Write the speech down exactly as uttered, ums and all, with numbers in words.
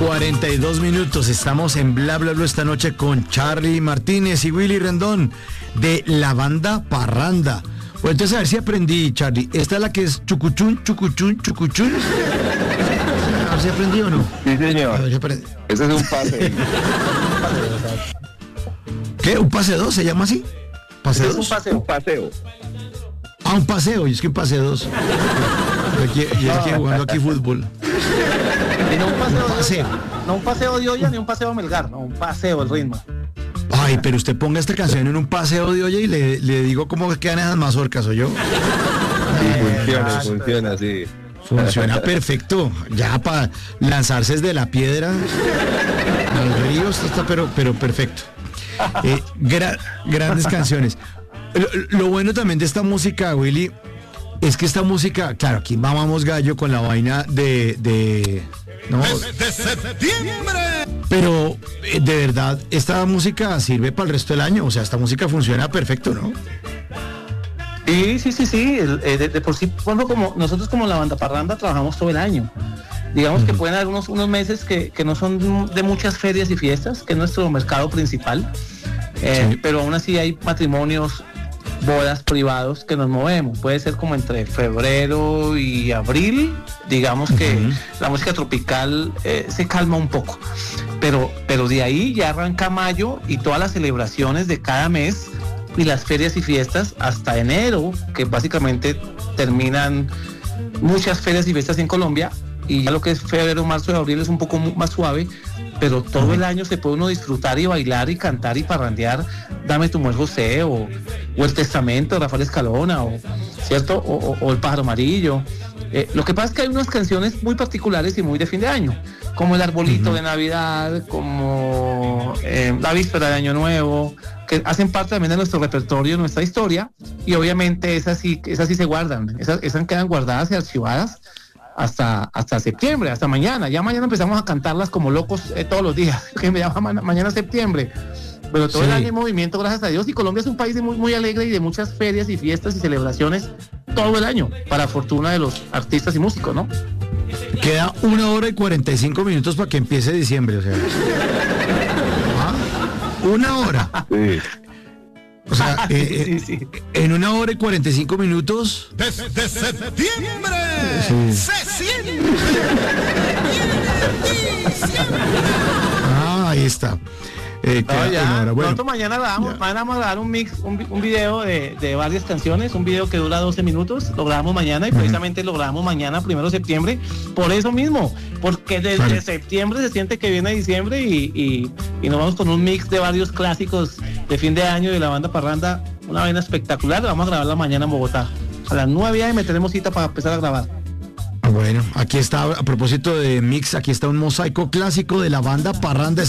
cuarenta y dos minutos. Estamos en Bla Bla Bla esta noche con Charly Martínez y Willy Rendón de la banda Parranda. Pues entonces a ver si aprendí, Charly. ¿Esta es la que es chucuchún, chucuchún, chucuchún? A ver si aprendí o no. Sí, señor. A ver si aprendí. Ese es un pase. ¿Qué? ¿Un pase dos se llama así? ¿Pase Es dos? un paseo. Un paseo. Ah, un paseo. Y es que un pase dos. Yo aquí, yo aquí jugando aquí fútbol. Y no un paseo, Un de paseo. olla, no un paseo de olla ni un paseo a Melgar, no, un paseo el ritmo. Ay, pero usted ponga esta canción en un paseo de olla y le, le digo cómo quedan esas mazorcas, ¿o yo? Sí, funciona, exacto. funciona, sí. Funciona perfecto. Ya para lanzarse desde la piedra al río, esto está pero, pero perfecto. Eh, gra- grandes canciones. Lo, lo bueno también de esta música, Willy, es que esta música, claro, aquí mamamos gallo con la vaina de... de no, de septiembre. pero eh, de verdad, esta música sirve para el resto del año. O sea, esta música funciona perfecto, ¿no? Sí, sí, sí, sí. el- eh, de, de por sí, bueno, como nosotros como la banda Parranda trabajamos todo el año. Digamos que pueden haber unos, unos meses que, que no son de muchas ferias y fiestas, que es nuestro mercado principal. Eh, Sí. Pero aún así hay matrimonios, bodas privados que nos movemos. Puede ser como entre febrero y abril. Digamos que Ujú. la música tropical eh, se calma un poco. Pero, pero de ahí ya arranca mayo y todas las celebraciones de cada mes y las ferias y fiestas hasta enero, que básicamente terminan muchas ferias y fiestas en Colombia, y ya lo que es febrero, marzo y abril es un poco mu- más suave, pero todo el año se puede uno disfrutar y bailar y cantar y parrandear Dame tu mujer José o, o El Testamento de Rafael Escalona o, ¿cierto? O, o- o El Pájaro Amarillo. Eh, lo que pasa es que hay unas canciones muy particulares y muy de fin de año, como El Arbolito de Navidad, como eh, La Víspera de Año Nuevo, que hacen parte también de nuestro repertorio, de nuestra historia, y obviamente esas sí, esas sí se guardan, esas, esas quedan guardadas y archivadas hasta, hasta septiembre, hasta mañana. Ya mañana empezamos a cantarlas como locos eh, todos los días, que me llama ma- mañana septiembre. Pero todo Sí. el año en movimiento, gracias a Dios, y Colombia es un país de muy, muy alegre y de muchas ferias y fiestas y celebraciones todo el año, para fortuna de los artistas y músicos, ¿no? Queda una hora y cuarenta y cinco minutos para que empiece diciembre, o sea. ¿Ah? Una hora. Sí. O sea, eh, Sí, sí. eh, en una hora y cuarenta y cinco minutos. Desde septiembre Sí. se siente. Ah, ahí está. Eh, No, queda ya, una hora. Bueno, nosotros mañana grabamos, ya. mañana vamos a grabar un mix, un, vi- un video de, de varias canciones, un video que dura doce minutos, lo grabamos mañana y precisamente lo grabamos mañana, primero de septiembre, por eso mismo, porque desde Vale. septiembre se siente que viene diciembre y, y, y nos vamos con un mix de varios clásicos de fin de año de la banda Parranda, una vaina espectacular, la vamos a grabarla mañana en Bogotá. A las nueve a eme tenemos cita para empezar a grabar. Bueno, aquí está, a propósito de mix, aquí está un mosaico clásico de la banda Parranda.